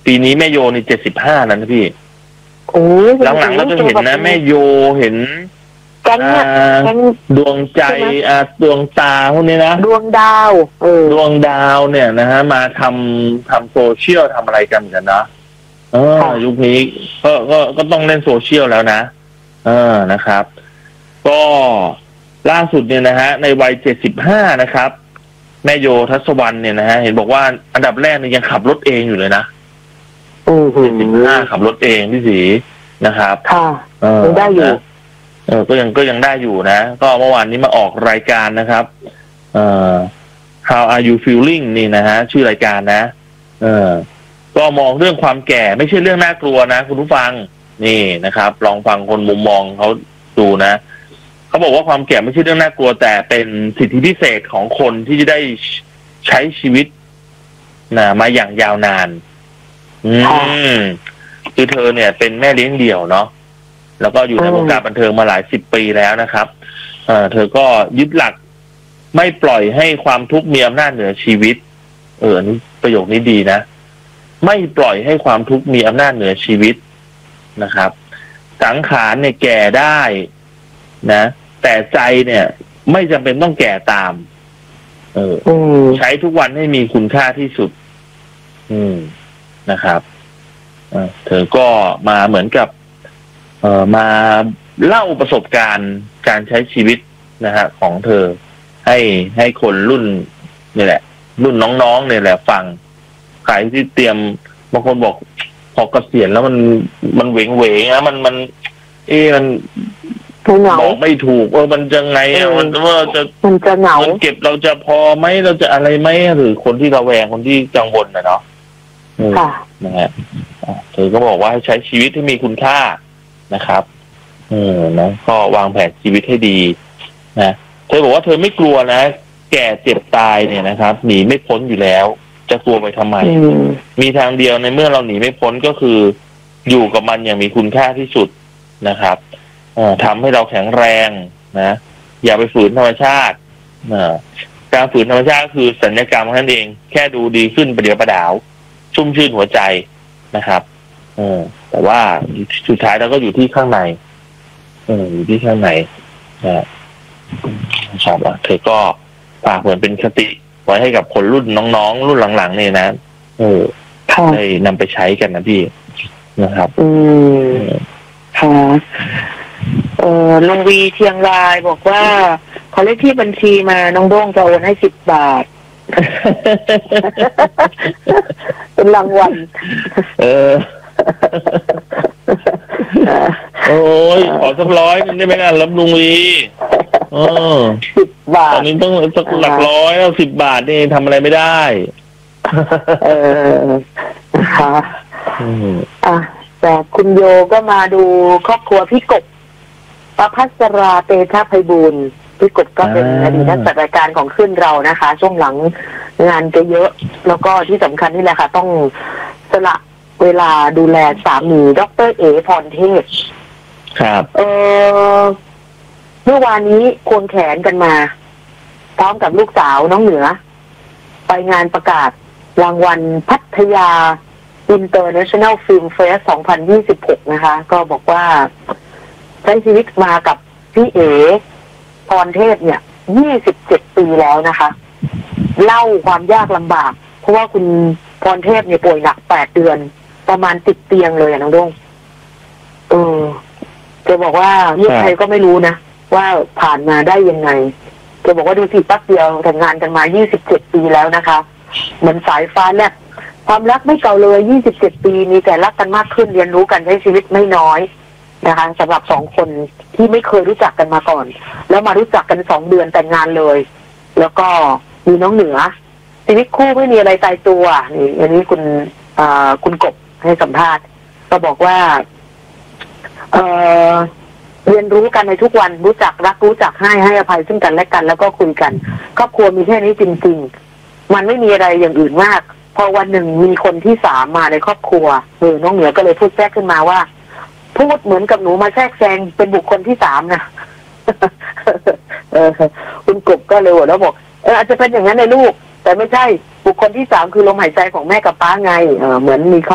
ปีนี้แม่โยนี่75แล้วนะพี่โอ้หลังๆเราจะเห็นนะแม่โยเห็นแก๊งเนี่ยดวงใจดวงตาพวกนี้นะดวงดาวดวงดาวเนี่ยนะฮะมาทำโซเชียลทำอะไรกันกันนะยุคนี้ก็ต้องเล่นโซเชียลแล้วนะนะครับก็ล่าสุดเนี่ยนะฮะในวัย75นะครับแม่โยทัศวรรณเนี่ยนะฮะเห็นบอกว่าอันดับแรกเนี่ยยังขับรถเองอยู่เลยนะ75ขับรถเองพี่ศรีนะครับค่ะยังได้อยู่ก็ยังได้อยู่นะก็เมื่อวานนี้มาออกรายการนะครับHow are you feeling นี่นะฮะชื่อรายการนะก็มองเรื่องความแก่ไม่ใช่เรื่องน่ากลัวนะคุณผู้ฟังนี่นะครับลองฟังคนมุมมองเขาดูนะเขาบอกว่าความแก่ไม่ใช่เรื่องน่ากลัวแต่เป็นสิทธิพิเศษของคนที่จะได้ใช้ชีวิตนะมาอย่างยาวนานคือเธอเนี่ยเป็นแม่เลี้ยงเดี่ยวเนาะแล้วก็อยู่ในวงการบันเทิงมาหลาย10 ปีแล้วนะครับเธอก็ยึดหลักไม่ปล่อยให้ความทุกข์มีอำนาจเหนือชีวิตนี่ประโยคนี้ดีนะไม่ปล่อยให้ความทุกข์มีอำนาจเหนือชีวิตนะครับสังขารเนี่ยแก่ได้นะแต่ใจเนี่ยไม่จำเป็นต้องแก่ตามใช้ทุกวันให้มีคุณค่าที่สุดนะครับเธอก็มาเหมือนกับมาเล่าประสบการณ์การใช้ชีวิตนะฮะของเธอให้คนรุ่นนี่แหละรุ่นน้องๆเนี่ยแหละฟังใครที่เตรียมบางคนบอกพอเกษียณแล้วมันเหวงนะมันบอกไม่ถูกมันจะไงมันว่าจะเหงาเงินเก็บเราจะพอไหมเราจะอะไรไหมหรือคนที่ระแวงคนที่กังวลนะเนาะนะฮะเธอก็บอกว่าให้ใช้ชีวิตที่มีคุณค่านะครับนะก็วางแผนชีวิตให้ดีนะเธอบอกว่าเธอไม่กลัวนะแก่เจ็บตายเนี่ยนะครับหนีไม่พ้นอยู่แล้วจะกลัวไปทำไมมีทางเดียวในเมื่อเราหนีไม่พ้นก็คืออยู่กับมันอย่างมีคุณค่าที่สุดนะครับทำให้เราแข็งแรงนะอย่าไปฝืนธรรมชาติการฝืนธรรมชาติคือสัญญกรรมนั่นเองแค่ดูดีขึ้นประเดี๋ยวประดาวชุ่มชื่นหัวใจนะครับแต่ว่าสุดท้ายเราก็อยู่ที่ข้างในอยู่ที่ข้างในนะครับเธอก็ฝากเหมือนเป็นคติไว้ให้กับคนรุ่นน้องๆรุ่นหลังๆเนี่ยนะได้นำไปใช้กันนะพี่นะครับค่ะลุงวีเชียงรายบอกว่าเขาเลขที่บัญชีมาน้องโด้งจะโอนให้10 บาทเป็นรางวัลโอ้ยขอสัก100นึงได้ไหมนะรับลุงวี 10 บาทตอนนี้ต้องสักหลักร้อยแล้ว10 บาทนี่ทำอะไรไม่ได้ค่ะแต่คุณโยก็มาดูครอบครัวพี่กบประภัสราเตชะไพบูลย์พี่กบก็เป็นอดีตนักจัดรายการของขึ้นเรานะคะช่วงหลังงานก็เยอะแล้วก็ที่สำคัญนี่แหละค่ะต้องสละเวลาดูแลสามีดร.เอพรเทพครับเมื่อวานนี้ควงแขนกันมาพร้อมกับลูกสาวน้องเหนือไปงานประกาศรางวัลพัทยา International Film Fest 2026 นะคะก็บอกว่าใช้ชีวิตมากับพี่เอพรเทพเนี่ย27 ปีแล้วนะคะเล่าความยากลำบากเพราะว่าคุณพรเทพเนี่ยป่วยหนัก8 เดือนประมาณติดเตียงเลยน้องดงจะบอกว่าใครก็ไม่รู้นะว่าผ่านมาได้ยังไงจะบอกว่าดูสิปั๊บเดียวแต่งงานกันมา27 ปีแล้วนะคะเหมือนสายฟ้าแลบความรักไม่เก่าเลย27 ปีมีแต่รักกันมากขึ้นเรียนรู้กันใช้ชีวิตไม่น้อยนะคะสำหรับ2 คนที่ไม่เคยรู้จักกันมาก่อนแล้วมารู้จักกัน2 เดือนแต่งงานเลยแล้วก็มีน้องเหนือชีวิตคู่ไม่มีอะไรตายตัวนี่อันนี้คุณกบให้สัมภาษณ์ก็บอกว่าเรียนรู้กันในทุกวันรู้จักรักรู้จักให้อภัยซึ่งกันและกันแล้วก็คุยกันครอบครัวมีแค่นี้จริงๆมันไม่มีอะไรอย่างอื่นมากพอวันหนึ่งมีคนที่3มาในครอบครัวน้องเหนือก็เลยพูดแทรกขึ้นมาว่าพูดเหมือนกับหนูมาแทรกแซงเป็นบุคคลที่3นะคุณกบก็เลยหัวแล้วบอกอาจจะเป็นอย่างนั้นในลูกแต่ไม่ใช่บุคคลที่3คือลมหายใจของแม่กับป้าไงเหมือนมี